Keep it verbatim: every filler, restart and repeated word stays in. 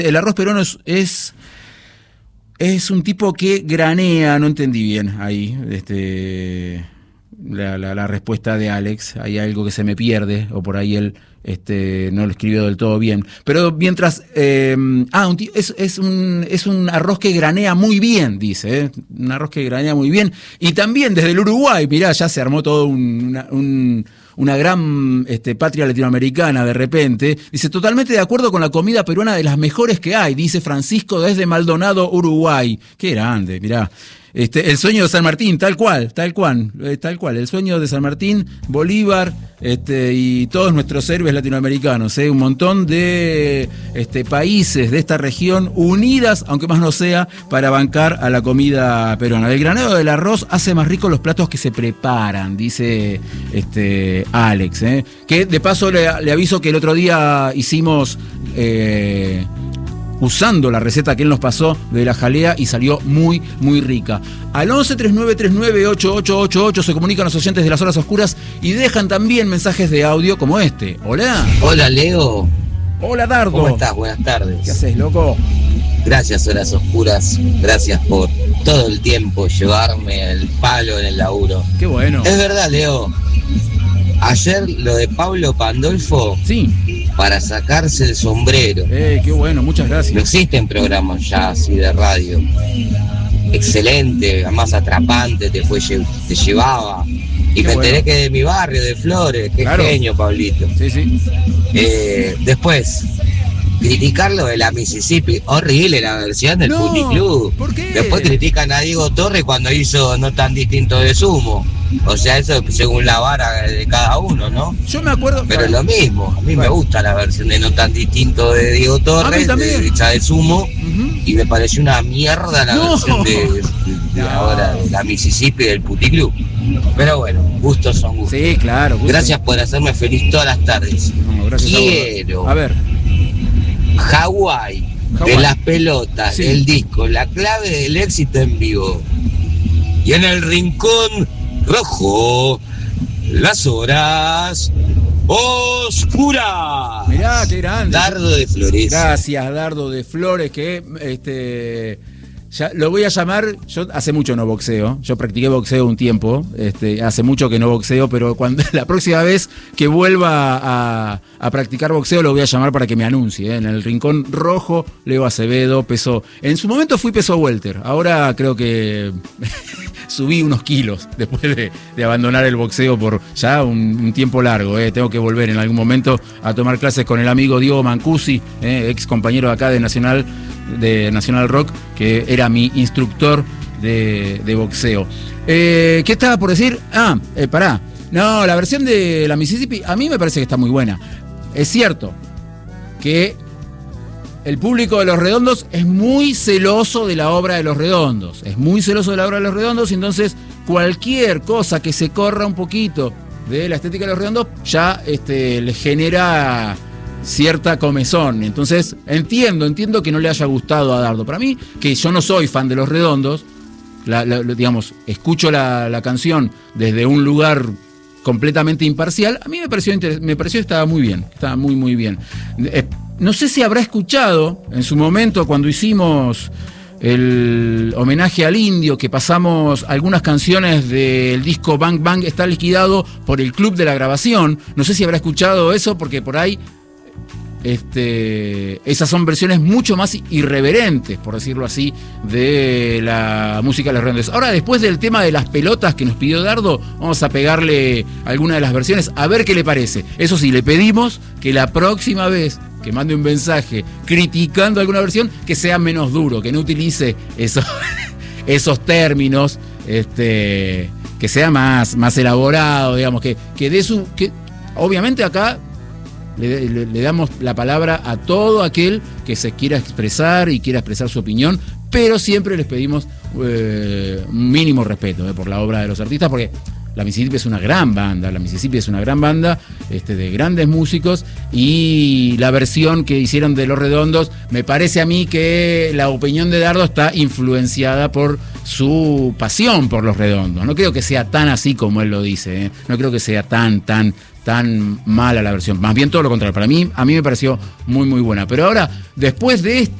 El arroz peruano es, es, es un tipo que granea, no entendí bien ahí este, la, la, la respuesta de Alex, hay algo que se me pierde, o por ahí él este, no lo escribió del todo bien. Pero mientras, eh, ah, un tío, es, es, un, es un arroz que granea muy bien, dice, ¿eh? Un arroz que granea muy bien. Y también desde el Uruguay, mirá, ya se armó todo un... Una, un una gran este, patria latinoamericana de repente, dice, totalmente de acuerdo con la comida peruana, de las mejores que hay, dice Francisco desde Maldonado, Uruguay. Qué grande, mirá. Este, el sueño de San Martín, tal cual, tal cual, eh, tal cual, el sueño de San Martín, Bolívar, este, y todos nuestros héroes latinoamericanos, eh, un montón de este, países de esta región unidas, aunque más no sea, para bancar a la comida peruana. El granado del arroz hace más rico los platos que se preparan, dice este, Alex, eh, que de paso le, le aviso que el otro día hicimos... Eh, usando la receta que él nos pasó de la jalea y salió muy, muy rica. Al once treinta y nueve treinta y nueve ocho ocho ocho ocho se comunican los oyentes de las horas oscuras y dejan también mensajes de audio como este. Hola. Hola, Leo. Hola, Dardo. ¿Cómo estás? Buenas tardes. ¿Qué haces, loco? Gracias, horas oscuras. Gracias por todo el tiempo llevarme el palo en el laburo. Qué bueno. Es verdad, Leo. Ayer lo de Pablo Pandolfo. Sí. Para sacarse el sombrero. Eh, qué bueno, muchas gracias. No existen programas ya así de radio. Excelente, más atrapante, te fue te llevaba. Y qué me bueno. enteré que de mi barrio, de Flores, qué claro. genio, Pablito. Sí, sí. Eh, después, criticarlo de la Mississippi, horrible la versión del no, Puticlub. ¿Por qué? Después critican a Diego Torres cuando hizo No Tan Distinto de Sumo. O sea, eso según la vara de cada uno, ¿no? Yo me acuerdo... Pero es lo mismo, a mí bueno. me gusta la versión de No Tan Distinto de Diego Torres, de Richa de Sumo, uh-huh. Y me pareció una mierda la no. versión de, de, de no. ahora de la Mississippi del Puticlub. Pero bueno, gustos son gustos. Sí, claro. Gustos. Gracias por hacerme feliz todas las tardes. No, gracias Quiero... A, a ver. Hawái, de las pelotas, sí. El disco, la clave del éxito en vivo. Y en el rincón rojo, las horas oscuras. Mirá, qué grande. Dardo de Flores. Gracias, Dardo de Flores, que este ya lo voy a llamar. Yo hace mucho no boxeo. Yo practiqué boxeo un tiempo. Este, hace mucho que no boxeo, pero cuando la próxima vez que vuelva a, a practicar boxeo lo voy a llamar para que me anuncie. ¿eh? En el rincón rojo, Leo Acevedo, peso. En su momento fui peso welter. Ahora creo que subí unos kilos después de, de abandonar el boxeo por ya un, un tiempo largo. ¿eh? Tengo que volver en algún momento a tomar clases con el amigo Diego Mancusi, ¿eh? ex compañero acá de Nacional, de Nacional Rock, que era mi instructor de, de boxeo. Eh, ¿Qué estaba por decir? Ah, eh, pará. No, la versión de la Mississippi a mí me parece que está muy buena. Es cierto que el público de Los Redondos es muy celoso de la obra de Los Redondos. Es muy celoso de la obra de Los Redondos, y entonces cualquier cosa que se corra un poquito de la estética de Los Redondos ya este, le genera cierta comezón. Entonces entiendo, entiendo que no le haya gustado a Dardo. Para mí, que yo no soy fan de Los Redondos, la, la, digamos, escucho la, la canción desde un lugar completamente imparcial, a mí me pareció, me pareció que estaba muy bien, estaba muy muy bien. Eh, no sé si habrá escuchado en su momento cuando hicimos el homenaje al Indio, que pasamos algunas canciones del disco Bang Bang está liquidado por el Club de la Grabación. No sé si habrá escuchado eso, porque por ahí Este, esas son versiones mucho más irreverentes, por decirlo así, de la música de Los Redondos. Ahora, después del tema de las pelotas que nos pidió Dardo, vamos a pegarle alguna de las versiones a ver qué le parece. Eso sí, le pedimos que la próxima vez que mande un mensaje criticando alguna versión, que sea menos duro, que no utilice esos, esos términos, este, que sea más, más elaborado, digamos, que, que dé su... Que, obviamente acá Le, le, le damos la palabra a todo aquel que se quiera expresar y quiera expresar su opinión, pero siempre les pedimos eh, un mínimo respeto eh, por la obra de los artistas, porque la Mississippi es una gran banda, la Mississippi es una gran banda este, de grandes músicos, y la versión que hicieron de Los Redondos, me parece a mí que la opinión de Dardo está influenciada por su pasión por Los Redondos. No creo que sea tan así como él lo dice, ¿eh? No creo que sea tan, tan, tan mala la versión. Más bien todo lo contrario. Para mí, a mí me pareció muy, muy buena. Pero ahora, después de